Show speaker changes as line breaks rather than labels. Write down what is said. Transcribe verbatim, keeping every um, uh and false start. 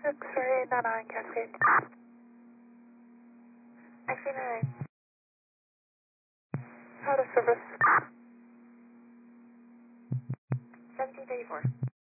X-ray, nine Cascade. X nine. How to service? seventeen thirty-four.